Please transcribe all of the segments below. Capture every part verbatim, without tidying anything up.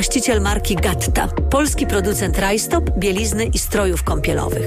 Właściciel marki Gatta. Polski producent rajstop, bielizny i strojów kąpielowych.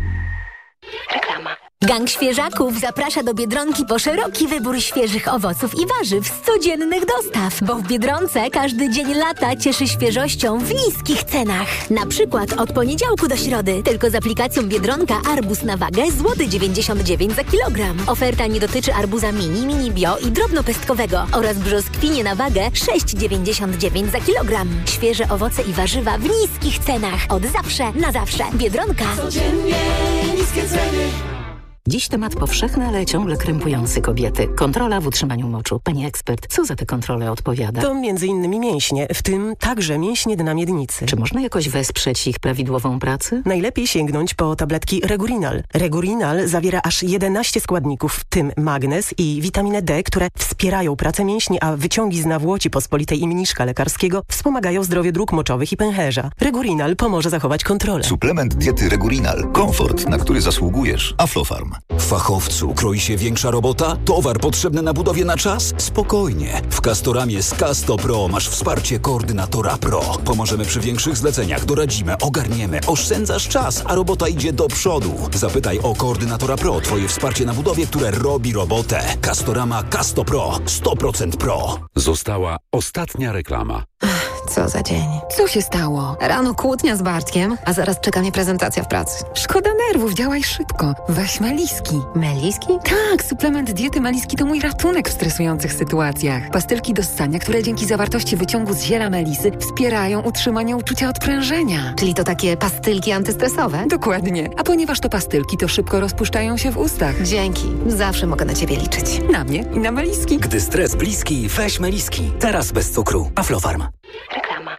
Reklama. Gang Świeżaków zaprasza do Biedronki po szeroki wybór świeżych owoców i warzyw z codziennych dostaw, bo w Biedronce każdy dzień lata cieszy świeżością w niskich cenach. Na przykład od poniedziałku do środy tylko z aplikacją Biedronka arbuz na wagę złoty dziewięćdziesiąt dziewięć za kilogram. Oferta nie dotyczy arbuza mini, mini bio i drobnopestkowego oraz brzoskwinie na wagę sześć dziewięćdziesiąt dziewięć za kilogram. Świeże owoce i warzywa w niskich cenach. Od zawsze na zawsze. Biedronka. Codziennie niskie ceny. Dziś temat powszechny, ale ciągle krępujący kobiety. Kontrola w utrzymaniu moczu. Pani ekspert, co za te kontrole odpowiada? To między innymi mięśnie, w tym także mięśnie dna miednicy. Czy można jakoś wesprzeć ich prawidłową pracę? Najlepiej sięgnąć po tabletki Regurinal. Regurinal zawiera aż jedenaście składników, w tym magnez i witaminę D, które wspierają pracę mięśni, a wyciągi z nawłoci pospolitej i mniszka lekarskiego wspomagają zdrowie dróg moczowych i pęcherza. Regurinal pomoże zachować kontrolę. Suplement diety Regurinal. Komfort, na który zasługujesz. Aflofarm. Fachowcu, kroi się większa robota? Towar potrzebny na budowie na czas? Spokojnie. W Castoramie z Casto Pro masz wsparcie koordynatora Pro. Pomożemy przy większych zleceniach, doradzimy, ogarniemy, oszczędzasz czas, a robota idzie do przodu. Zapytaj o koordynatora Pro, twoje wsparcie na budowie, które robi robotę. Castorama Casto Pro. sto procent Pro. Została ostatnia reklama. Co za dzień. Co się stało? Rano kłótnia z Bartkiem, a zaraz czeka mnie prezentacja w pracy. Szkoda nerwów, działaj szybko. Weź Meliski. Meliski? Tak, suplement diety Meliski to mój ratunek w stresujących sytuacjach. Pastylki do ssania, które dzięki zawartości wyciągu z ziela melisy wspierają utrzymanie uczucia odprężenia. Czyli to takie pastylki antystresowe? Dokładnie. A ponieważ to pastylki, to szybko rozpuszczają się w ustach. Dzięki. Zawsze mogę na ciebie liczyć. Na mnie i na Meliski. Gdy stres bliski, weź Meliski. Teraz bez cukru. Aflofarm. Reklama.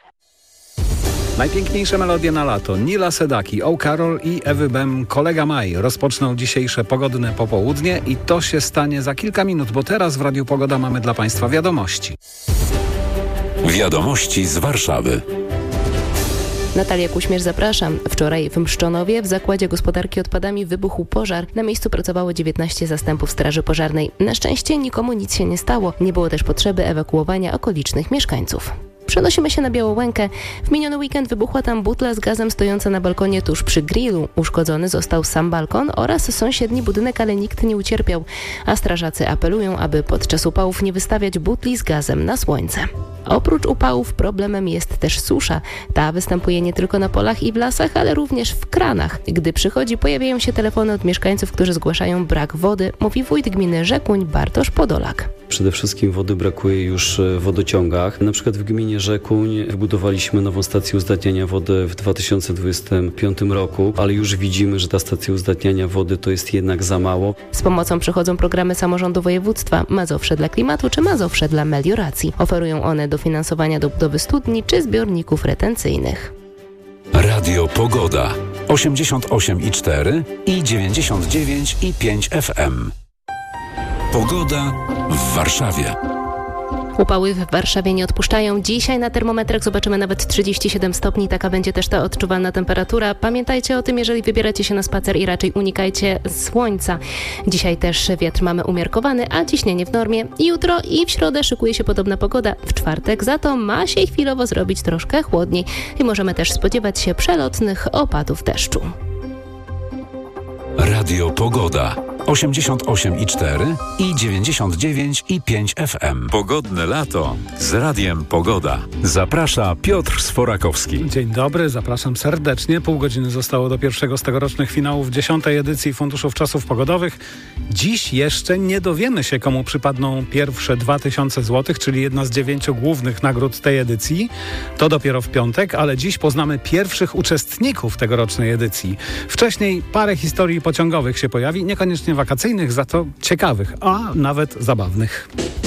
Najpiękniejsze melodie na lato. Nila Sedaki, O. Karol i Ewy Bem, Kolega Maj rozpoczną dzisiejsze pogodne popołudnie i to się stanie za kilka minut, bo teraz w Radiu Pogoda mamy dla Państwa wiadomości. Wiadomości z Warszawy. Natalia Kuśmierz, zapraszam. Wczoraj w Mszczonowie w Zakładzie Gospodarki Odpadami wybuchł pożar. Na miejscu pracowało dziewiętnaście zastępów straży pożarnej. Na szczęście nikomu nic się nie stało. Nie było też potrzeby ewakuowania okolicznych mieszkańców. Przenosimy się na Białołękę. W miniony weekend wybuchła tam butla z gazem stojąca na balkonie tuż przy grillu. Uszkodzony został sam balkon oraz sąsiedni budynek, ale nikt nie ucierpiał. A strażacy apelują, aby podczas upałów nie wystawiać butli z gazem na słońce. Oprócz upałów problemem jest też susza. Ta występuje nie tylko na polach i w lasach, ale również w kranach. Gdy przychodzi, pojawiają się telefony od mieszkańców, którzy zgłaszają brak wody, mówi wójt gminy Rzekuń Bartosz Podolak. Przede wszystkim wody brakuje już w wodociągach. Na przykład w gminie Rzekuń wybudowaliśmy nową stację uzdatniania wody w dwa tysiące dwudziestym piątym roku, ale już widzimy, że ta stacja uzdatniania wody to jest jednak za mało. Z pomocą przychodzą programy samorządu województwa Mazowsze dla klimatu czy Mazowsze dla melioracji. Oferują one dofinansowania do budowy studni czy zbiorników retencyjnych. Radio Pogoda osiemdziesiąt osiem i cztery i dziewięćdziesiąt dziewięć i pięć F M. Pogoda w Warszawie. Upały w Warszawie nie odpuszczają. Dzisiaj na termometrach zobaczymy nawet trzydzieści siedem stopni. Taka będzie też ta odczuwalna temperatura. Pamiętajcie o tym, jeżeli wybieracie się na spacer i raczej unikajcie słońca. Dzisiaj też wiatr mamy umiarkowany, a ciśnienie w normie. Jutro i w środę szykuje się podobna pogoda. W czwartek za to ma się chwilowo zrobić troszkę chłodniej i możemy też spodziewać się przelotnych opadów deszczu. Radio Pogoda osiemdziesiąt osiem i cztery i dziewięćdziesiąt dziewięć i pięć F M. Pogodne lato z Radiem Pogoda. Zaprasza Piotr Sforakowski. Dzień dobry, zapraszam serdecznie. Pół godziny zostało do pierwszego z tegorocznych finałów dziesiątej edycji Funduszów Czasów Pogodowych. Dziś jeszcze nie dowiemy się, komu przypadną pierwsze dwa tysiące złotych, czyli jedna z dziewięciu głównych nagród tej edycji. To dopiero w piątek, ale dziś poznamy pierwszych uczestników tegorocznej edycji. Wcześniej parę historii pociągowych się pojawi, niekoniecznie wakacyjnych, za to ciekawych, a nawet zabawnych.